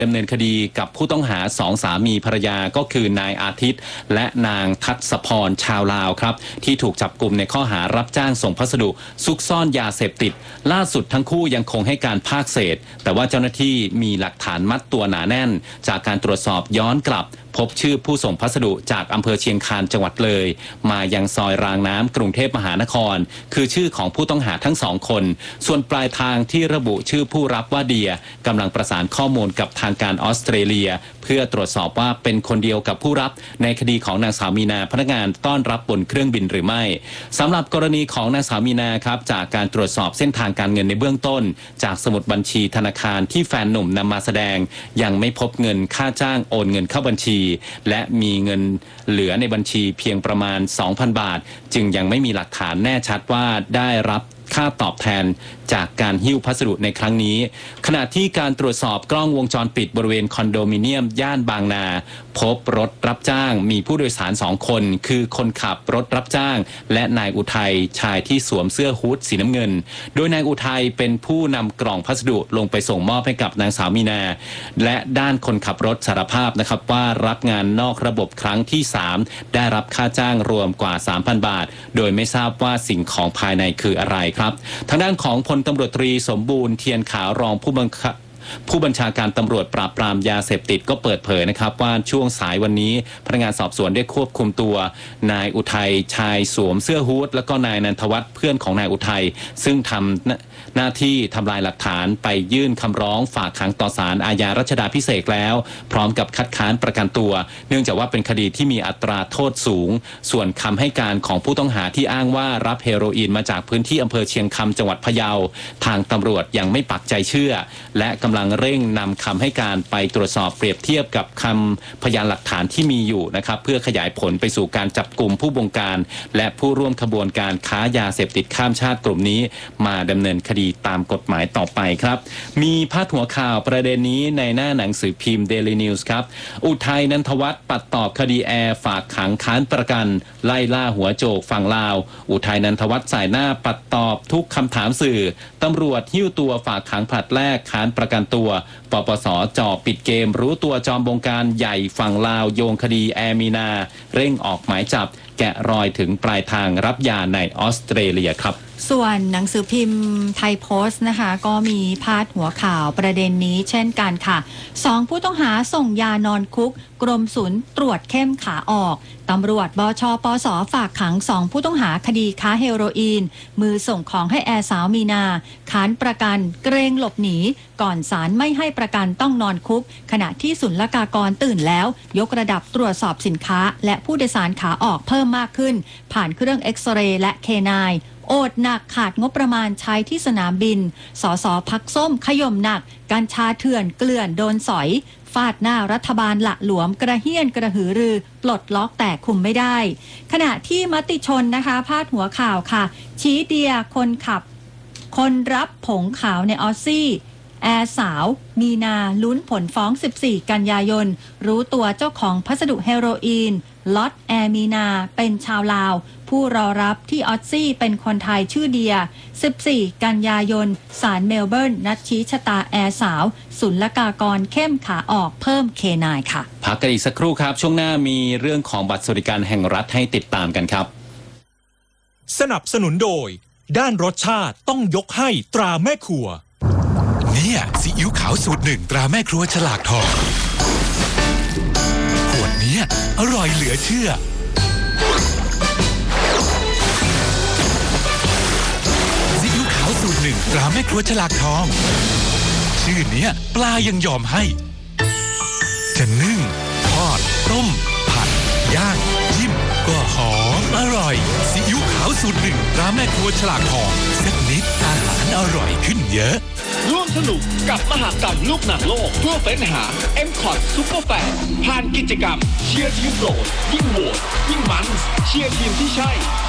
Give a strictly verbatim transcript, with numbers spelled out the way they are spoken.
ดำเนินคดีกับผู้ต้องหาสองสามีภรรยาก็คือนายอาทิตย์และนางทัศพรชาวลาวครับที่ถูกจับกุมในข้อหารับจ้างส่งพัสดุซุกซ่อนยาเสพติดล่าสุดทั้งคู่ยังคงให้การภาคเศษแต่ว่าเจ้าหน้าที่มีหลักฐานมัดตัวหนาแน่นจากการตรวจสอบย้อนกลับพบชื่อผู้ส่งพัสดุจากอำเภอเชียงคานจังหวัดเลยมายังซอยรางน้ำกรุงเทพมหานครคือชื่อของผู้ต้องหาทั้งสองคนส่วนปลายทางที่ระบุชื่อผู้รับว่าเดียกำลังประสานข้อมูลกับทางการออสเตรเลียเพื่อตรวจสอบว่าเป็นคนเดียวกับผู้รับในคดีของนางสาวมีนาพนักงานต้อนรับบนเครื่องบินหรือไม่สำหรับกรณีของนางสาวมีนาครับจากการตรวจสอบเส้นทางการเงินในเบื้องต้นจากสมุดบัญชีธนาคารที่แฟนหนุ่มนำมาแสดงยังไม่พบเงินค่าจ้างโอนเงินเข้าบัญชีและมีเงินเหลือในบัญชีเพียงประมาณ สองพัน บาทจึงยังไม่มีหลักฐานแน่ชัดว่าได้รับค่าตอบแทนจากการหิ้วพัสดุในครั้งนี้ขณะที่การตรวจสอบกล้องวงจรปิดบริเวณคอนโดมิเนียมย่านบางนาพบรถรับจ้างมีผู้โดยสารสองคนคือคนขับรถรับจ้างและนายอุทัยชายที่สวมเสื้อฮู้ดสีน้ำเงินโดยนายอุทัยเป็นผู้นำกล่องพัสดุลงไปส่งมอบให้กับนางสาวมีนาและด้านคนขับรถสารภาพนะครับว่ารับงานนอกระบบครั้งที่สามได้รับค่าจ้างรวมกว่า สามพัน บาทโดยไม่ทราบว่าสิ่งของภายในคืออะไรครับทางด้านของพลตำรวจตรีสมบูรณ์เทียนขาวรองผู้บังคับผู้บัญชาการตำรวจปราบปรามยาเสพติดก็เปิดเผยนะครับว่าช่วงสายวันนี้พนักงานสอบสวนได้ควบคุมตัวนายอุทัยชายสวมเสื้อฮู้ดแล้วก็นายนันทวัฒน์เพื่อนของนายอุทัยซึ่งทำหน้าที่ทำลายหลักฐานไปยื่นคำร้องฝากขังต่อศาลอาญารัชดาภิเษกแล้วพร้อมกับคัดค้านประกันตัวเนื่องจากว่าเป็นคดีที่มีอัตราโทษสูงส่วนคำให้การของผู้ต้องหาที่อ้างว่ารับเฮโรอีนมาจากพื้นที่อำเภอเชียงคำจังหวัดพะเยาทางตำรวจยังไม่ปักใจเชื่อและกำลังเร่งนำคำให้การไปตรวจสอบเปรียบเทียบกับคำพยานหลักฐานที่มีอยู่นะครับเพื่อขยายผลไปสู่การจับกลุ่มผู้บงการและผู้ร่วมขบวนการค้ายาเสพติดข้ามชาติกลุ่มนี้มาดำเนินคดีตามกฎหมายต่อไปครับมีพาดหัวข่าวประเด็นนี้ในหน้าหนังสือพิมพ์ Daily News ครับอุทัยนันทวัฒน์ปัดตอบคดีแอร์ฝากขังค้านประกันไล่ล่าหัวโจกฝั่งลาวอุทัยนันทวัฒน์สายหน้าปัดตอบทุกคำถามสื่อตำรวจหิ้วตัวฝากขังผลัดแรกค้านประกันตัวปปส.จ่อปิดเกมรู้ตัวจอมบงการใหญ่ฝั่งลาวโยงคดีแอร์มีนาเร่งออกหมายจับแกะรอยถึงปลายทางรับยาในออสเตรเลียครับส่วนหนังสือพิมพ์ไทยโพสต์นะคะก็มีพาดหัวข่าวประเด็นนี้เช่นกันค่ะสองผู้ต้องหาส่งยานอนคุกกรมศุลตรวจเข้มขาออกตำรวจบชปสฝากขังสองผู้ต้องหาคดีค้าเฮโรอีนมือส่งของให้แอร์สาวมีนาค้านประกันเกรงหลบหนีก่อนศาลไม่ให้ประกันต้องนอนคุกขณะที่ศุลกากรตื่นแล้วยกระดับตรวจสอบสินค้าและผู้โดยสารขาออกเพิ่มมากขึ้นผ่านเครื่องเอ็กซเรย์และเคนายโอดหนักขาดงบประมาณใช้ที่สนามบินสสพักส้มขย่มหนักกัญชาเถื่อนเกลื่อนโดนสอยฟาดหน้ารัฐบาลหละหลวมกระเฮี้ยนกระหือรือปลดล็อกแต่คุมไม่ได้ขณะที่มติชนนะคะพาดหัวข่าวค่ะชี้เดียคนขับคนรับผงขาวในออสซี่แอร์สาวมีนาลุ้นผลฟ้องสิบสี่กันยายนรู้ตัวเจ้าของพัสดุเฮโรอีนล็อตแอร์มีนาเป็นชาวลาวผู้รอรับที่ออสซี่เป็นคนไทยชื่อเดียสิบสี่กันยายนศาลเมลเบิร์นนัดชี้ชะตาแอร์สาวศุลกากรเข้มขาออกเพิ่มเคนายค่ะพักกันอีกสักครู่ครับช่วงหน้ามีเรื่องของบัตรสวัสดิการแห่งรัฐให้ติดตามกันครับสนับสนุนโดยด้านรสชาติต้องยกให้ตราแม่ครัวเนี่ยซีอิ๊วขาวสูตรหนึ่งตราแม่ครัวฉลากทองขวดนี้อร่อยเหลือเชื่อซีอิ๊วขาวสูตรหนึ่งตราแม่ครัวฉลากทองชื่อเนี้ยปลายังยอมให้จะนึ่งทอดต้มผัดย่างจิ้มก็หอมอร่อยซีอิ๊วขาวสูตรหนึ่งตราแม่ครัวฉลากทองสักนิดอาหารอร่อยขึ้นเยอะร่วมสนุกกับมหกรรมลูกหนังโลกเพื่อเฟ้นหา เอ็ม คอท Super Fan ผ่านกิจกรรมเชียร์ทีมโปรดยิ่งโหวตยิ่งมันเชียร์ทีมที่ใช่